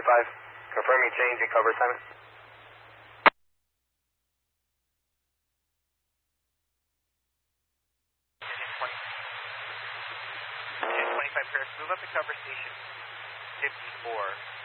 confirming change in cover assignment. Engine 25 Paris, move up to cover station 54.